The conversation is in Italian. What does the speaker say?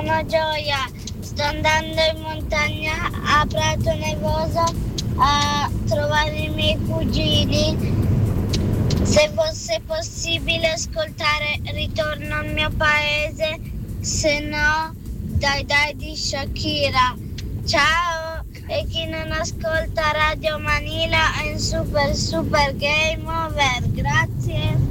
sono Gioia, sto andando in montagna a Prato Nevosa a trovare i miei cugini. Se fosse possibile ascoltare Ritorno al mio paese, se no Dai Dai di Shakira. Ciao! E chi non ascolta Radio Manila è in super game over. Grazie!